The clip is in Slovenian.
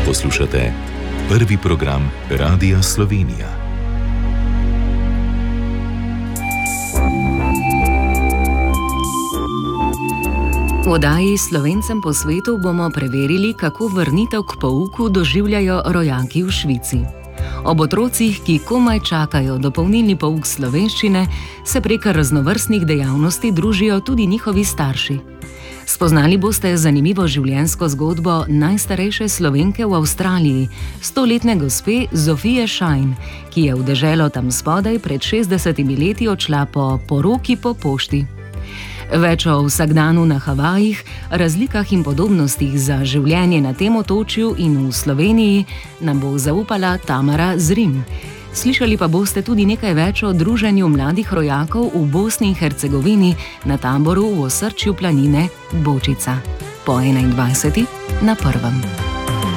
Poslušate prvi program Radia Slovenija. V oddaji Slovencem po svetu bomo preverili, kako vrnitev k pouku doživljajo rojaki v Švici. Ob otrocih, ki komaj čakajo dopolnilni pouk slovenščine, se prek raznovrstnih dejavnosti družijo tudi njihovi starši. Spoznali boste zanimivo življenjsko zgodbo najstarejše Slovenke v Avstraliji, 100-letne gospe Zofije Shine, ki je v deželo tam spodaj pred 60 leti odšla po poroki po pošti. Več o vsakdanu na Havajih, razlikah in podobnostih za življenje na tem otočju in v Sloveniji nam bo zaupala Tamara Zrim. Slišali pa boste tudi nekaj več o druženju mladih rojakov v Bosni in Hercegovini na taboru v osrčju planine Bočica. Po 21. na prvem.